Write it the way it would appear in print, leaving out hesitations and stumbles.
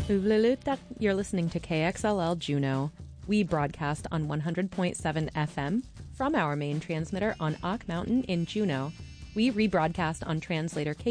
You're listening to KXLL Juneau. We broadcast on 100.7 FM from our main transmitter on Ock Mountain in Juneau. We rebroadcast on translator